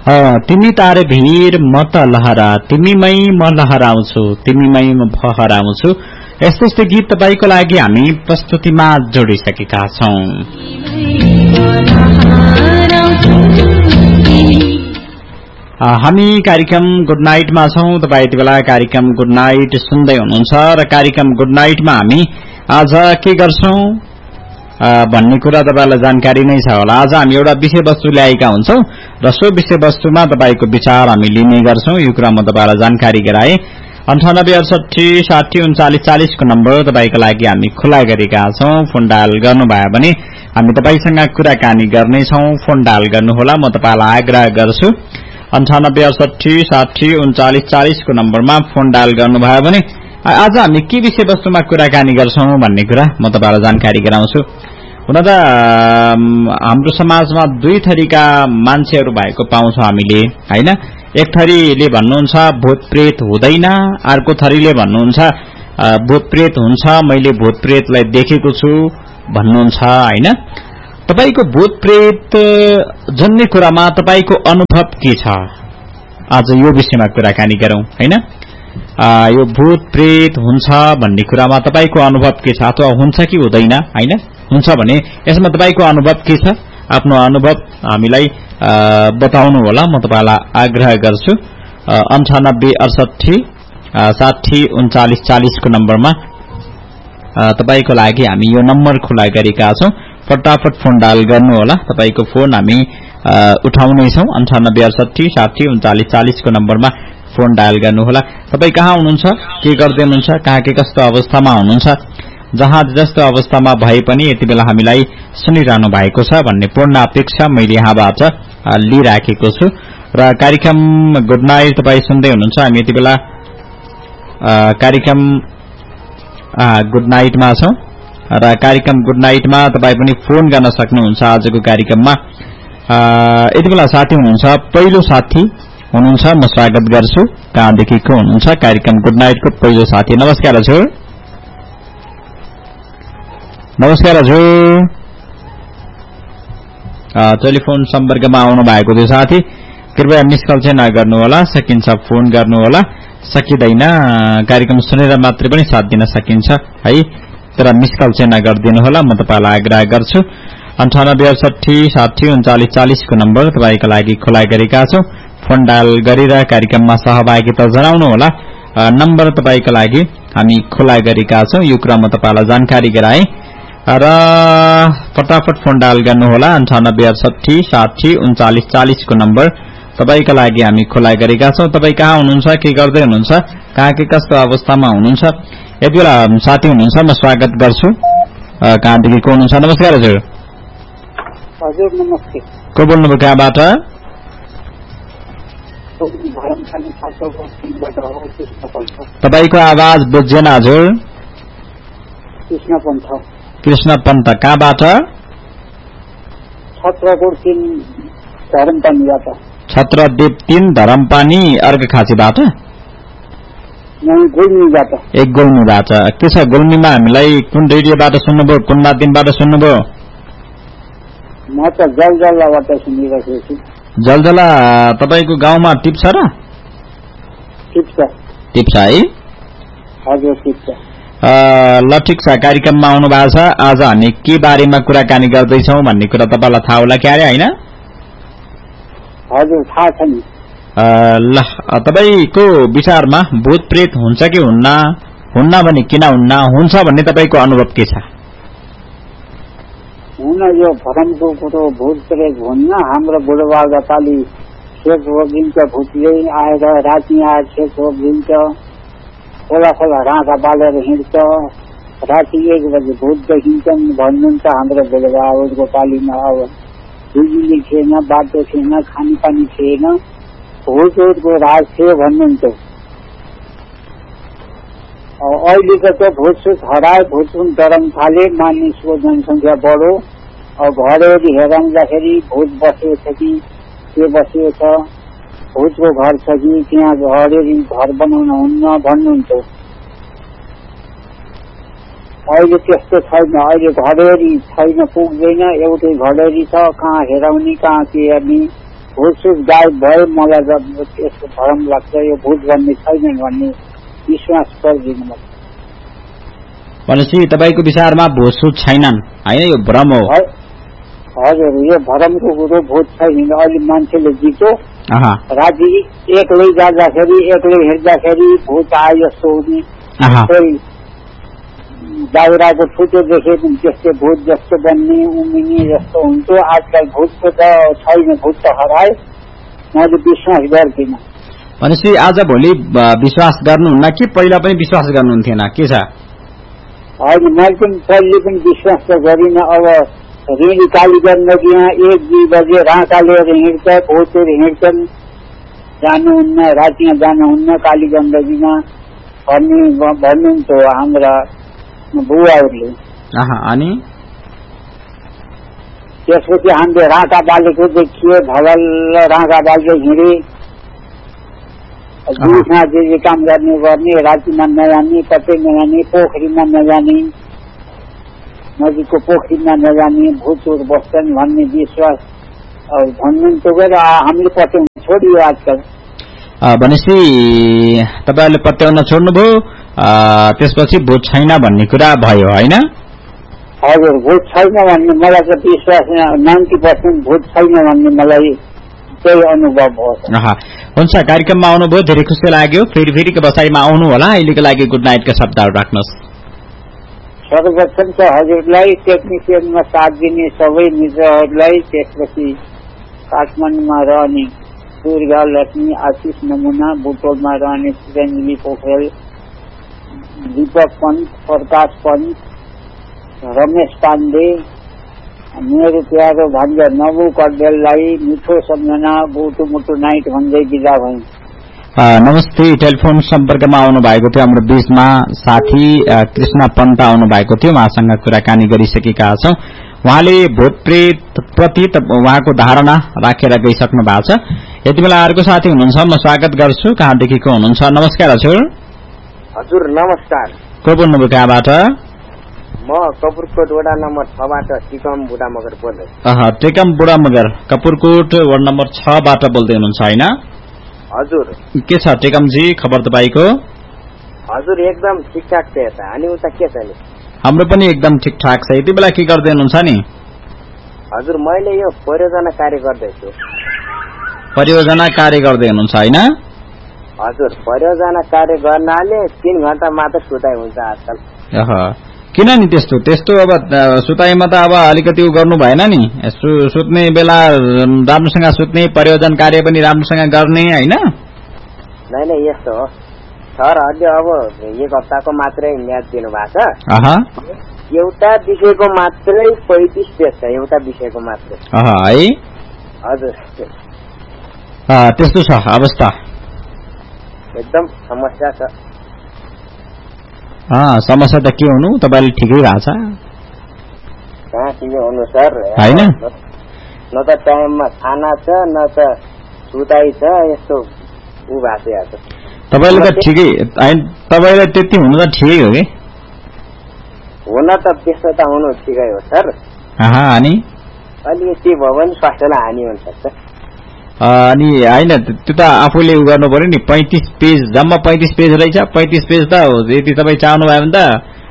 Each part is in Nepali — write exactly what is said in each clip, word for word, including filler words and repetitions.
तिमी तारे भीर म त लहरा तिमीमै म लहराउँछु तिमीमै म फहराउँछु यस्तो यस्तो गीत तपाईको लागि हामी प्रस्तुतिमा जोडिसकेका छौं। हामी कार्यक्रम गुड नाइटमा छौं। तपाई यति बेला कार्यक्रम गुड नाइट सुन्दै हुनुहुन्छ र कार्यक्रम गुड नाइटमा हामी आज के गर्छौं भन्ने कुरा तपाईलाई जानकारी नै छ होला। आज हामी एउटा विषयवस्तु ल्याएका हुन्छौं र सो विषयवस्तुमा तपाईको विचार हामी लिने गर्छौं। यो कुरा म तपाईलाई जानकारी गराए। अन्ठानब्बे अडसठी साठी उन्चालिस चालिस को नम्बर तपाईको लागि हामी खुला गरेका छौं। फोन डायल गर्नुभयो भने हामी तपाईसँग कुराकानी गर्नेछौं। फोन डायल गर्नुहोला। म तपाईलाई आग्रह गर्छु अन्ठानब्बे अडसठी साठी उन्चालिस चालिस को नम्बरमा फोन डायल गर्नुभयो भने आज हामी के विषयवस्तुमा कुराकानी गर्छौं भन्ने कुरा म तपाईलाई जानकारी गराउँछु। हुन त हाम्रो समाजमा दुई थरीका मान्छेहरू भएको पाउँछौं हामीले हैन। एक थरीले भन्नुहुन्छ भूत प्रेत हुँदैन, अर्को थरीले भन्नुहुन्छ भूत प्रेत हुन्छ, मैले भूत प्रेतलाई देखेको छु भन्नुहुन्छ हैन। तपाईको भूत प्रेत जन्ने कुरामा तपाईको अनुभव के छ आज यो विषयमा कुराकानी गरौं हैन। यो भूत प्रेत हुन्छ भन्ने कुरामा तपाईको अनुभव के छ अथवा हुन्छ कि हुँदैन हैन। हुन्छ भने यसमा तपाईको अनुभव के छ आफ्नो अनुभव हामीलाई बताउनु होला। म तपाईलाई आग्रह गर्छु अन्ठानब्बे अडसठी साठी उन्चालिस चालिस को नम्बरमा तपाईको लागि हामी यो नम्बर खुला गरेका छौं। फटाफट फोन डायल गर्नु होला। तपाईको फोन हामी उठाउने छौं। अन्ठानब्बे अडसठी साठी उन्चालिस चालिस को नम्बरमा फोन डायल गर्नुहोला। तपाई कहाँ हुनुहुन्छ, के गर्दै हुनुहुन्छ, कहाँ के कस्तो अवस्थामा हुनुहुन्छ, जहाँ जस्तो अवस्थामा भए पनि यति बेला हामीलाई सुनिरहनु भएको छ भन्ने पूर्ण अपेक्षा मैले यहाँबाट लिइराखेको छु र कार्यक्रम गुड नाइट तपाई सुन्दै हुनुहुन्छ। हामी यति बेला कार्यक्रम गुड नाइटमा छौं र कार्यक्रम गुड नाइटमा तपाई पनि फोन गर्न सक्नुहुन्छ। आजको कार्यक्रममा यति बेला साथी हुनुहुन्छ, पहिलो साथी हुनुहुन्छ, म स्वागत गर्छु। कहाँदेखि को हुनुहुन्छ कार्यक्रम गुड नाइटको पहिलो साथी? नमस्कार हजुर। नमस्कार हजुर। टेलिफोन सम्पर्कमा आउनु भएको थियो साथी, कृपया मिस कल चाहिँ नगर्नु होला। सकिन्छ फोन गर्नु होला, सकिदैन कार्यक्रम सुनेर मात्रै पनि साथ दिन सकिन्छ है, तर मिस कल चाहिँ नगर्दिनु होला। म तपाईलाई आग्रह गर्छु अन्ठानब्बे अडसठी साठी उन्चालिस चालिस को नम्बर तपाईको लागि खुला गरेका छौं। फोन डायल गरेर कार्यक्रममा सहभागिता जनाउनु होला। नम्बर तपाईको लागि हामी खुला गरेका छौं। यो कुरा म तपाईलाई जानकारी गराए र फटाफट फोन डायल गर्नुहोला। अन्ठानब्बे अडसठी साठी उन्चालिस चालिस को नम्बर तपाईका लागि हामी खुला गरेका छौं। तपाई कहाँ हुनुहुन्छ, के गर्दै हुनुहुन्छ, कहाँ के कस्तो अवस्थामा हुनुहुन्छ, यति बेला साथी हुनुहुन्छ, म स्वागत गर्छु। कहाँदेखि को हुनुहुन्छ? नमस्कार हजुर। हजुर नमस्ते। को बोल्नुभयो, कहाँबाट? तपाईको आवाज बुझ्दैन हजुर। कृष्ण पन्थ। कृष्ण पन्थ कहाँबाट? छत्रकोट तीन धरमपानीबाट। छत्रदेव तीन धरमपानी अर्घखाँचीबाट? गुल्मीबाट। एक गुल्मीबाट। के छ गुल्मीमा हामीलाई कुन रेडियोबाट सुन्नुभयो, कुन माध्यमबाट सुन्नुभयो? म त जलजलाबाट सुनिरहेको छु। जलजला तपाईको गाउँमा टिप्छ र? टिप्छ। टिप्छ है? हजुर टिप्छ। ल ठिक छ, कार्यक्रममा आउनु भएको छ। आज हामी के बारेमा कुराकानी गर्दैछौं भन्ने कुरा तपाईलाई थाहा होला क्यारे हैन? हजुर थाहा छ नि। ल तपाईको विचारमा भूत प्रेत हुन्छ कि हुन्न, हुन्न भने किन हुन्न, हुन्छ भन्ने तपाईको अनुभव के छ? हुन यो भरमको कुरो भूत प्रेत हुन्न। हाम्रो बुढोबाबा पाली खेत रोपिन्छ, भूतले आएर राति आएर खेत रोपिन्छ, खोला खोला राँगा बालेर हिँड्छ, राति एक बजे भूत देखिन्छन् भन्नुहुन्छ हाम्रो बुढोबाबाको पालीमा। अब बिजुली थिएन, बाटो थिएन, खाने पानी थिएन, भूतको राज थियो भन्नुहुन्छ। अहिलेको त भूतसुत हराए, भूतसुत डराउन थाले, मानिसको जनसङ्ख्या बढो। अब घरहरू हेराउँदाखेरि भूत बसेको छ कि के बसेको छ, भूतको घर छ कि त्यहाँ घरहरू घर बनाउन हुन्न भन्नुहुन्छ। अहिले त्यस्तो छैन। अहिले घरहरू छैन, पुग्दैन। एउटै घरहरू छ, कहाँ हेराउने, कहाँ के हेर्ने, भूतसुत गायब भयो। मलाई जब यसको भरम लाग्छ यो भूत भन्ने छैन भन्ने विश्वास गरिदिनु मलाई। भनेपछि तपाईँको विचारमा भूतसुत छैनन् होइन, यो भ्रम हो? हजुर, यो भरमको कुरो भूत छैन। अहिले मान्छेले जित्यो, राति एक्लै जाँदाखेरि एक्लै हिँड्दाखेरि भूत आए जस्तो हुने, दाउराको ठुटो देखे पनि त्यस्तै भूत जस्तो बन्ने उम्मिने जस्तो हुन्थ्यो। आजकल भूतको त छैन, भूत त हराए। मैले विश्वास गर्दिनँ। भनेपछि आज भोलि विश्वास गर्नुहुन्न कि पहिला पनि विश्वास गर्नुहुन्थेन, के छ? होइन, मैले पनि पहिले पनि विश्वास त गरिनँ। अब रेली कालीगञ्ज नदीमा एक दुई बजे राँका लिएर हिँड्छ, भूतहरू हिँड्छन्, जानुहुन्न, रातिमा जानुहुन्न कालीगञ्ज नदीमा भन्ने भन्नुहुन्थ्यो हाम्रा बुवाहरूले। अनि त्यसपछि हामीले राँका बालेको देखियो, भलल्ल राँका बाल्दै हिँडे। दुईमा जे जे काम गर्ने गर्ने, रातिमा नजाने, कतै नजाने, पोखरीमा नजाने, नदीको पोखरीमा नजाने, भूतहरू बस्छन् भन्ने विश्वास भन्नुहुन्थ्यो। गएर हामीले पत्याउन छोडियो आजकल। भनेपछि तपाईँहरूले पत्याउन छोड्नुभयो, त्यसपछि भूत छैन भन्ने कुरा भयो होइन? हजुर, भूत छैन भन्ने मलाई त विश्वास नाइन्टी पर्सेन्ट भूत छैन भन्ने मलाई त्यही अनुभव भयो। हुन्छ, कार्यक्रममा आउनुभयो, धेरै खुसी लाग्यो। फेरि फेरिको बसाइमा आउनु होला। अहिलेको लागि गुड नाइटका शब्दहरू राख्नुहोस्। सर्वप्रथम त हजुरलाई, टेक्निसियनमा साथ दिने सबै मित्रहरूलाई, त्यसपछि काठमाडौँमा रहने दुर्गा लक्ष्मी आशिष नमुना, बुटोलमा रहने चिरञ्जीवी पोखरेल, दीपक पन्त, प्रकाश पन्त, रमेश पाण्डे, मेरो प्यारो भान्जा नबु कड्डेललाई मिठो सम्झना, बुटु मुटु नाइट भन्दै बिदा भएँ। नमस्ते। टेलिफोन सम्पर्कमा आउनु भएको थियो हाम्रो बीचमा साथी कृष्ण पन्त आउनु भएको थियो, उहाँसँग कुराकानी गरिसकेका छौं। उहाँले भूत प्रेत प्रति उहाँको धारणा राखेर गइसक्नु भएको छ। यति बेला अर्को साथी हुनुहुन्छ, म स्वागत गर्छु। कहाँदेखिको हुनुहुन्छ? नमस्कार हजुर। हजुर नमस्कार। को बोल्नुभयो, कहाँबाट? म कपुरकोट वडा नम्बर छ बाट टेकम बुढा मगर बोल्दैछु। अह टेकम बुढा मगर कपुरकोट वडा नम्बर छ बाट बोल्दै हुनुहुन्छ होइन? हजुर। के छ टेकमजी खबर तपाईको? हजुर एकदम ठिकठाक छ यता। अनि उता के छ नि? हाम्रो पनि एकदम ठिकठाक छ। यति बेला के गर्दै हुनुहुन्छ नि? हजुर मैले यो परियोजना कार्य गर्दैछु। परियोजना कार्य गर्दै हुनुहुन्छ होइन? हजुर, परियोजना कार्य गर्नाले तीन घण्टा मात्र सुताइ हुन्छ आजकल। अह किन नि त्यस्तो त्यस्तो अब सुताइमा त अब अलिकति उ गर्नु भएन नि? सुत्ने बेला राम्रोसँग सुत्ने, परियोजना कार्य पनि राम्रोसँग गर्ने होइन? नै नै यस्तो हो सर। अहिले अब एक हप्ताको मात्रै म्याच दिनु भएको छ। एउटा विषयको मात्रै पैंतीस पेज छ, एउटा विषयको मात्रै। है हजुर, त्यस्तो छ अवस्था। एकदम समस्या छ। समस्या त के हुनु, तपाईले ठिकै रहेछ। कहाँ ठिकै हुनु सर होइन? न त टाइममा खाना छ, न त सुताइ छ, यस्तो उ भएको छ। तपाईले त ठिकै, तपाईले त्यति हुनु त ठिकै हो कि? हुन त त्यस्तो त हुनु ठिकै हो सर। अनि अलिकति भयो भने स्वास्थ्यलाई हानि हुन सक्छ। अनि होइन, त्यो त आफूले उ गर्नु पर्यो नि। पैंतीस पेज, जम्मा पैंतीस पेज रहेछ। पैंतीस पेज त यदि तपाईँ चाहनु भयो भने त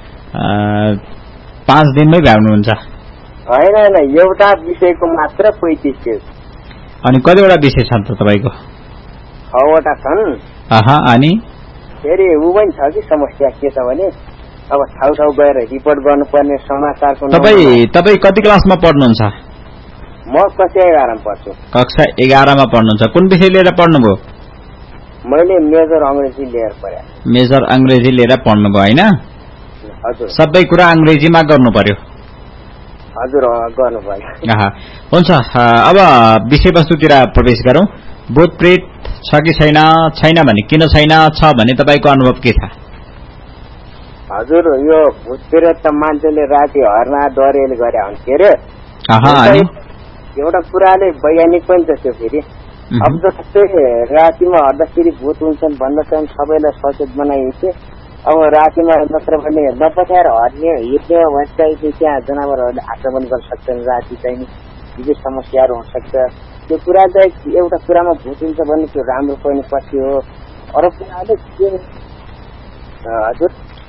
पाँच दिनमै भ्याउनुहुन्छ। होइन होइन, एउटा विषयको मात्र पैंतीस पेज। अनि कतिवटा विषय छन् त तपाईँको? छवटा छन्। अनि फेरि उ पनि छ कि समस्या के छ भने अब ठाउँ ठाउँ गएर रिपोर्ट गर्नुपर्ने समाचारको। तपाईँ तपाईँ कति क्लासमा पढ्नुहुन्छ? म कक्षा एघारमा पढ्छु। कक्षा एघारमा पढ्नुहुन्छ। कुन विषय लिएर पढ्नुभयो? मैले मेजर अंग्रेजी लिएर पढे। मेजर अंग्रेजी लिएर पढ्नुभयो होइन? हजुर। सबै कुरा अंग्रेजीमा गर्नु पर्यो? हजुर गर्नु पर्यो। हुन्छ, अब विषयवस्तुतिर प्रवेश गरौं। भूत प्रेत छ कि छैन? छैन भने किन छैन? छ भने तपाईको अनुभव के छ? हजुर, यो भूत प्रेत त मान्छेले राति हर्ना डरेले गरे हुन्थ्यो रे। एउटा कुराले वैज्ञानिक पनि छ त्यो। फेरि अब जस्तै रातिमा हर्दाखेरि भूत हुन्छन् भन्दछन्, सबैलाई सचेत बनाइन्छ। अब रातिमा नत्र भने नपठाएर हर्ने हिँड्ने भने चाहिँ त्यहाँ जनावरहरूले आक्रमण गर्न सक्छन् राति चाहिँ। विशेष समस्याहरू हुनसक्छ। त्यो कुरा चाहिँ एउटा कुरामा भूत हुन्छ भने त्यो राम्रो पनि पछि हो। अरू कुराले के हजुर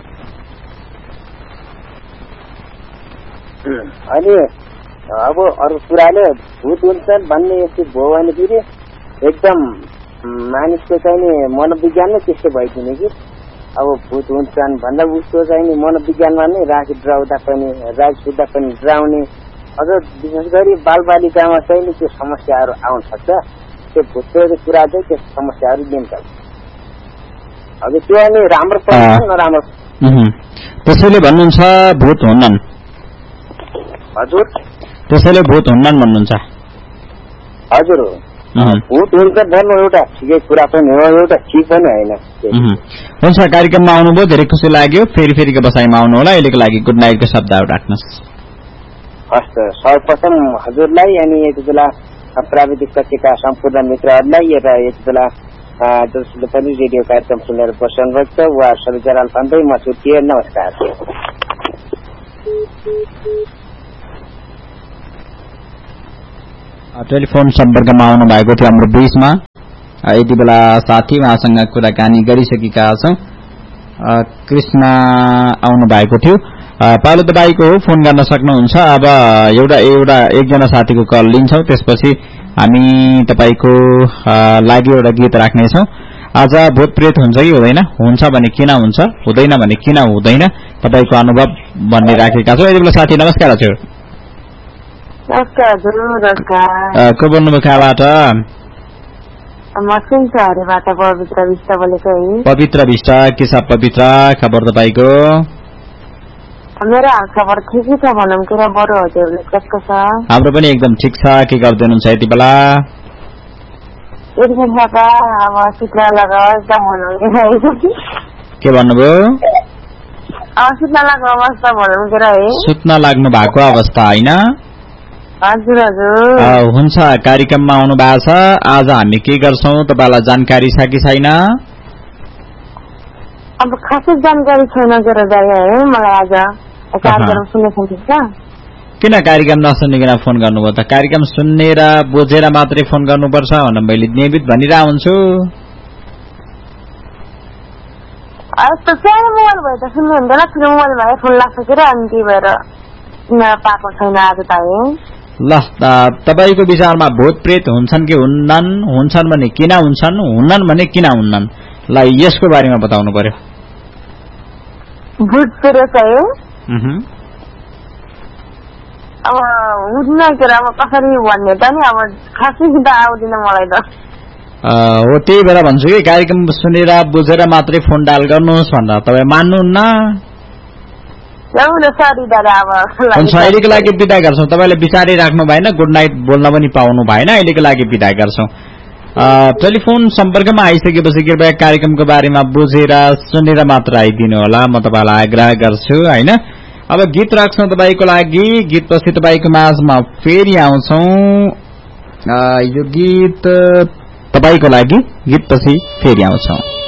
अनि अब अरू कुराले भूत हुन्छन् भन्ने यस्तो भयो भने फेरि एकदम मानिसको चाहिँ नि मनोविज्ञान नै त्यस्तो भइदिने कि अब भूत हुन्छन् भन्दा उसको चाहिँ नि मनोविज्ञानमा नै राखी डराउँदा पनि राज सुत्दा पनि डराउने। अझ विशेष गरी बालबालिकामा चाहिँ नि त्यो समस्याहरू आउन सक्छ। त्यो भूतको कुरा चाहिँ त्यो समस्याहरू दिन्छ। अब त्यो अनि राम्रो पर्छ नराम्रो। त्यसैले भन्नुहुन्छ भूत हुन्नन्। हजुर त्यसैले भूत हुन्नन् भन्नुहुन्छ। हजुर भूत हुन्छ भन्नु एउटा ठिकै कुरा पनि हो, एउटा ठिक पनि होइन। हुन्छ, कार्यक्रममा आउनुभयो, धेरै खुसी लाग्यो। फेरि फेरिको बसाइमा आउनु होला। अहिलेको लागि गुड नाइटको शब्दहरू राख्नुहोस्। हस्, सर्वप्रथम हजुरलाई अनि यति बेला प्राविधिक कक्षका सम्पूर्ण मित्रहरूलाई र यति बेला जसले पनि रेडियो कार्यक्रम सुनेर बस्नु भएको छ उहाँ सबैजनालाई भन्दै म छुट्टिए। नमस्कार। टेलिफोन सम्पर्कमा आउनु भएको थियो हाम्रो बीचमा। यति बेला साथी उहाँसँग कुराकानी गरिसकेका छौँ। कृष्ण आउनु भएको थियो। पालो तपाईँको हो, फोन गर्न सक्नुहुन्छ। अब एउटा एउटा एकजना साथीको कल लिन्छौँ, त्यसपछि हामी तपाईँको लागि एउटा गीत राख्नेछौँ। आज भूत प्रेत हुन्छ कि हुँदैन, हुन्छ भने किन हुन्छ, हुँदैन भने किन हुँदैन, तपाईँको अनुभव भन्ने राखेका छौँ। यति बेला साथी नमस्कार हजुर। नमस्कार हजुर। नमस्कार। को बोल्नुभयो कहाँबाट? म सिंहचौरबाट पवित्र विष्ट बोलेको है। पवित्र विष्ट, के छ पवित्र खबर तपाईँको? मेरो हालखबर ठिकै छ भनौँ कि र बरु हजुरले कस्तो छ? हाम्रो पनि एकदम ठिक छ। के गर्दै हुनुहुन्छ यति बेला? यति बेला अब सुत्न लगाऊ एकदम भनौँ कि। के भन्नुभयो? सुत्न लाग्नु अवस्था भनौँ कि र है। सुत्न लाग्नु भएको अवस्था होइन? हजुर हजुर। हुन्छ, कार्यक्रममा आउनु भएको छ। आज हामी के गर्छौँ तपाईँलाई जानकारी छ कि छैन? अब खासै जानकारी छैन के र है मलाई। आज कार्यक्रम सुन्ने सक्छ? किन कार्यक्रम नसुनिकन फोन गर्नुभयो त? कार्यक्रम सुन्नेर बुझेर मात्रै फोन गर्नुपर्छ भनेर मैले नियमित भनिरहेको हुन्छु। सानो मोबाइल भयो त सुन्नु हुँदैन, ठुलो मोबाइल भयो फोन लाग्छ कि र, अनि त्यही भएर पाएको छैन आज त है। ल, तपाईँको विचारमा भूत प्रेत हुन्छन् कि हुन्नन्, हुन्छन् भने किन हुन्छन्, हुन्नन् भने किन हुन्नन्, ल यसको बारेमा बताउनु पर्यो। भूत प्रेत है अब हुन्न के अब कसरी भन्ने त नि, अब खासै त आउँदैन मलाई त। हो, त्यही भएर भन्छु कि कार्यक्रम सुनेर बुझेर मात्रै फोन डायल गर्नुहोस् भन्दा तपाईँ मान्नुहुन्न। हुन्छ, अहिलेको लागि बिदा गर्छौँ। तपाईँले विचारिराख्नु भएन, गुड नाइट बोल्न पनि पाउनु भएन। अहिलेको लागि बिदा गर्छौँ। टेलिफोन सम्पर्कमा आइसकेपछि कृपया कार्यक्रमको बारेमा बुझेर सुनेर मात्र आइदिनु होला, म तपाईँलाई आग्रह गर्छु होइन। अब गीत राख्छौँ तपाईँको लागि। गीतपछि तपाईँको माझमा फेरि आउँछौँ। यो गीत तपाईँको लागि, गीतपछि फेरि आउँछौँ।